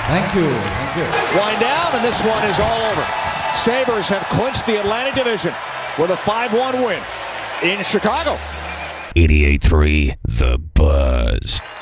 Thank you. Thank you. Wind down, and this one is all over. Sabres have clinched the Atlantic Division with a 5-1 win in Chicago. 88.3 The Buzz.